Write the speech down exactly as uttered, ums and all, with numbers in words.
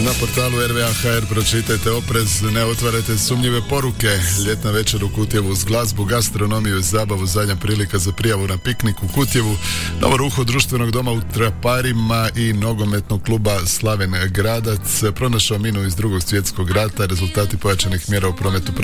Na portalu R V A H R pročitajte oprez, ne otvarajte sumnjive poruke. Ljetna večer u Kutjevu uz glazbu, gastronomiju i zabavu, zadnja prilika za prijavu na piknik u Kutjevu, novo ruho društvenog doma u Traparima i nogometnog kluba Slaven Gradac. Pronašao minu iz drugog svjetskog rata, rezultati pojačanih mjera u prometu